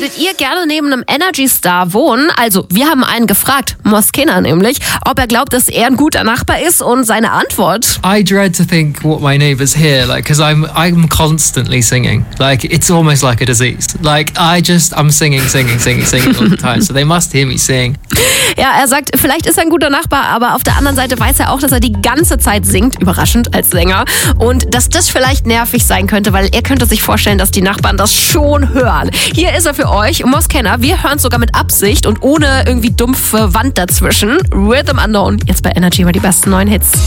Würdet ihr gerne neben einem Energy-Star wohnen? Also, wir haben einen gefragt, Moskena nämlich, ob er glaubt, dass er ein guter Nachbar ist, und seine Antwort: I dread to think what my neighbours hear, like, because I'm constantly singing. Like, it's almost like a disease. Like, I'm singing all the time. So they must hear me sing. Ja, er sagt, vielleicht ist er ein guter Nachbar, aber auf der anderen Seite weiß er auch, dass er die ganze Zeit singt, überraschend als Sänger, und dass das vielleicht nervig sein könnte, weil er könnte sich vorstellen, dass die Nachbarn das schon hören. Hier ist er für euch, Moskena. Wir hören es sogar mit Absicht und ohne irgendwie dumpfe Wand dazwischen. Rhythm Unknown, jetzt bei Energy, mal die besten neuen Hits.